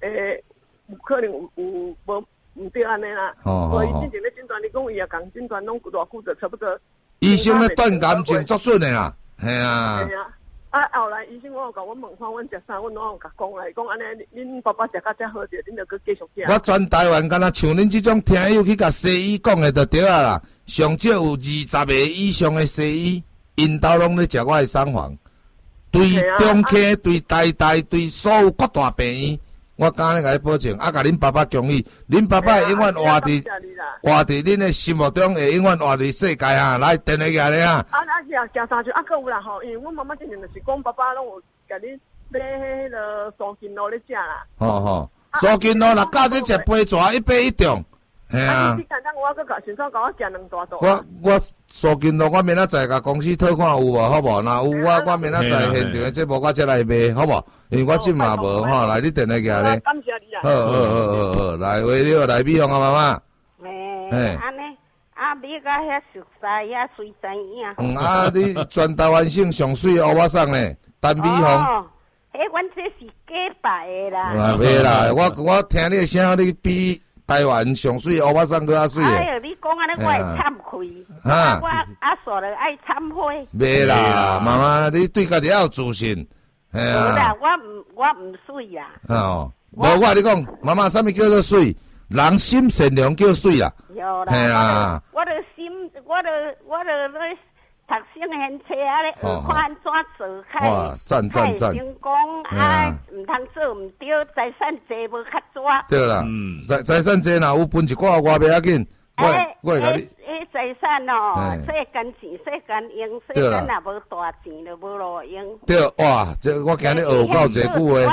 有可能有无唔对安尼啦。所以之前咧诊断，你讲伊也讲诊断拢偌久就差不多。 医生咧断癌症足准的啦，系啊。 系啊。后来医生我有甲阮问看，阮食啥，阮拢有甲讲啦。伊讲安尼，恁爸爸食到遮好者，恁就去继续食。 我全台湾敢若像恁这种听友去甲西医讲的就对啊啦，上少有20个以上的西医，因兜拢咧食我的sản房，对中科、对台大、对所有各大病院，我敢咧甲你保证，甲恁爸爸恭喜，恁爸爸会永远活伫恁的心目中，会永远活伫世界啊！来，电话下咧啊！ 食三餐，搁有啦吼，因为阮妈妈之前就是讲，爸爸拢有甲你买迄个苏筋路咧食啦。 苏筋路若加这食杯蛇100一重，系啊。 你简单我搁先甲我食2大肚。 我苏筋路，我明仔载甲公司讨看有无，好无？若有我明仔载现场的节目我再来卖，好无？因为我即嘛无吼，来你电话下咧。 感谢你啊！ 好，来为了来美容啊，妈妈。 安尼。你甲遐熟悉遐水怎样？ 你全台湾省上水的乌巴桑咧，陈美凤。 阮这是假摆的啦。 袂啦，我听你的声，你比台湾上水的乌巴桑搁较水。 哎呦，你讲安尼我会惭愧，我煞了爱忏悔。 袂啦，妈妈，你对家己要有自信。 无啦，我唔水啦。 无我你讲，妈妈，啥物叫做水？人心善良叫水啦。 有啦，我的心，我的咧读圣贤册啊咧，看安怎做较成功唔通做唔对，财产济无较抓。 对啦，财产济若有分一寡我袂要紧。我甲你， 财产哦，世间钱世间用，世间若无大钱就无路用。 对，哇，这我今日学到这句话。 我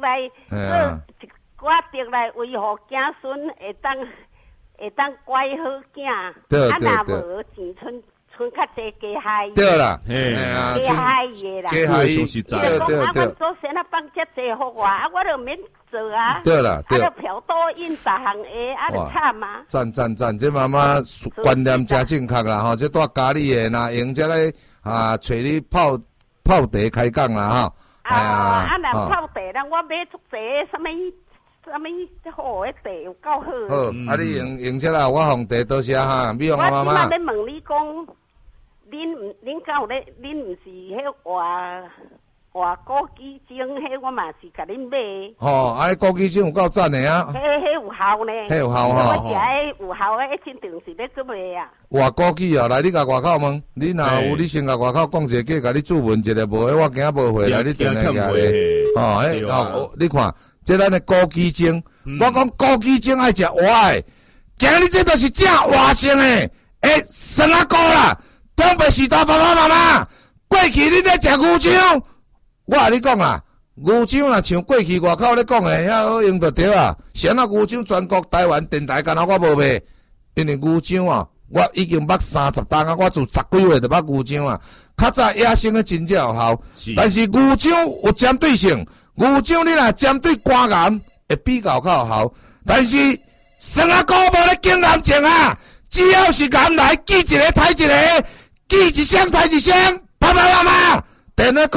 得来维护子孙会当乖好囝，若无钱剩较济加害。 对啦， 加害伊啦， 加害伊，对。 阮祖先啊放遮济福我，我就免做啊。 对啦， 对。嫖赌引10项下，就惨啊。 赞，这妈妈观念真正确啦吼，这带家里的，若用这个找你泡茶开讲啦吼。 若泡茶啦，我买足济什么好的茶有够好。 好，你用这啦，我放茶多谢哈，美容啊妈妈。 我今仔咧问你讲，恁敢有咧？恁唔是迄外国基金，迄我嘛是甲恁买。 国基金有够赞的啊！ 迄有效呢。 迄有效吼。 我食迄有效的，一定是咧做卖啊。 外国基哦，来你甲外口问，你若有你先甲外口讲一个，甲你注文一个，无我今仔无回来，你电话下咧。你看。这咱的高基精，我讲高基精爱食活的，今日这都是正活性的，生啊膏啦，东北时代爸爸妈妈，过去恁咧食牛肠，我甲你讲啊，牛肠若像过去外口咧讲的，遐好用就对啊。现在牛肠全国台湾电台干那我无卖，因为牛肠啊，我已经捌30担啊，我做10几月就捌牛肠啊。较早野生的真正有效，但是牛肠有针对性。牛肠你若针对肝癌会比较较有效，但是生啊膏无咧经癌症啊，只要是癌来，记一个抬一个，记一声抬一声，爸爸妈妈，电话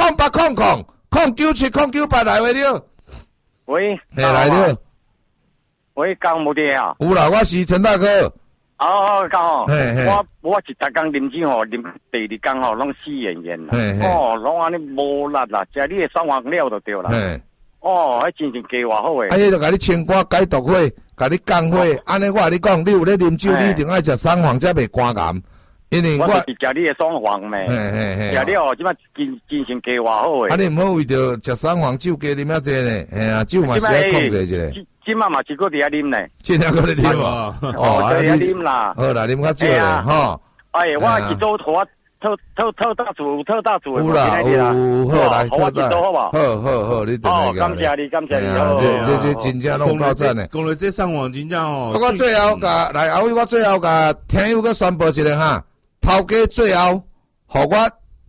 0800097098来喂了。 喂， 来了。 喂，讲无的啊？ 有啦，我是陈大哥。 讲哦，我一逐工啉酒吼，啉第2工吼，拢死眼眼啦。拢安尼无力啦，食你的酸黄料就对啦。迄真正加偌好诶。 迄就甲你清肝解毒火，甲你降火。安尼我甲你讲，你有咧啉酒，你一定爱食酸黄才袂肝癌。因为我是食你的酸黄咩？食了即摆真正加偌好诶。 你毋好为着食酸黄酒加啉遐济呢？酒嘛是爱控制一下。 今嘛是搁伫遐啉呢， 今仔搁咧啉啊！ 在遐啉啦。 好啦，啉较少咧，吼。 我一周拖特大组。 有啦，有好来， 我一周好不好？ 好，你等下。 感谢你。 这真正拢够赞的。 讲了这上网真正哦。 我最后甲来后尾，我最后甲听友佮宣布一个哈，头家最后，互我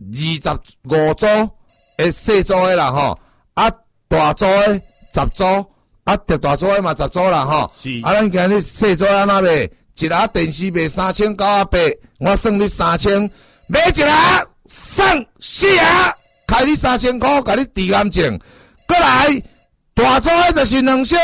25组的细组的啦吼，大组的10组。大组的嘛10组啦吼，咱今日细组安那卖？一盒电视卖3980，我算你3000，买一盒送4盒，开你3000块，甲你治癌症。过来大组的就是2小。